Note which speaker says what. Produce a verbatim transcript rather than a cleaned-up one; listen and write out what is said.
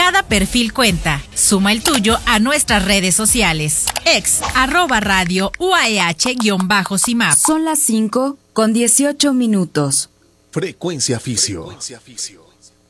Speaker 1: Cada perfil cuenta. Suma el tuyo a nuestras redes sociales. Ex, arroba radio, U A E H guión bajo C I M A P.
Speaker 2: Son las cinco con dieciocho minutos.
Speaker 3: Frecuencia Fisio.